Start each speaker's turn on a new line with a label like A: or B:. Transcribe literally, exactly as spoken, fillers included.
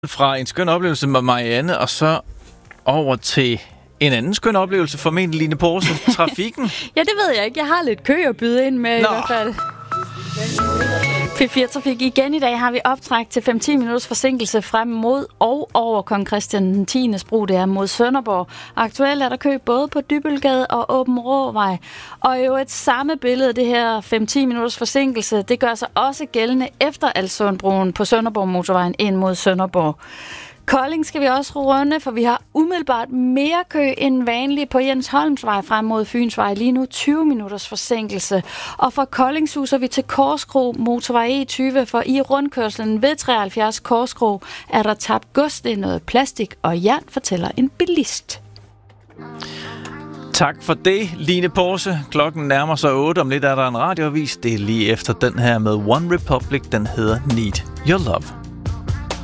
A: Fra en skøn oplevelse med Marianne, og så over til en anden skøn oplevelse, formentlig Line Porse, trafikken.
B: Ja, det ved jeg ikke. Jeg har lidt kø at byde ind med. Nå. I hvert fald. P fire Trafik igen. I dag har vi optræk til fem til ti minutters forsinkelse frem mod og over Kong Christian den tiendes bro, det er mod Sønderborg. Aktuelt er der kø både på Dybbølgade og Åben Råvej. Og jo et samme billede, det her fem til ti minutters forsinkelse, det gør sig også gældende efter Alssundbroen på Sønderborg motorvejen ind mod Sønderborg. Kolding skal vi også runde, for vi har umiddelbart mere kø end vanligt på Jens Holmsvej frem mod Fynsvej. Lige nu tyve minutters forsinkelse. Og fra Kolding suser vi til Korskro motorvej E tyve, for i rundkørslen ved treoghalvfjerds Korskro er der tabt gods. Det er noget plastik og jern, fortæller en bilist.
A: Tak for det, Line Porse. Klokken nærmer sig otte. Om lidt er der en radioavis. Det er lige efter den her med One Republic. Den hedder Need Your Love.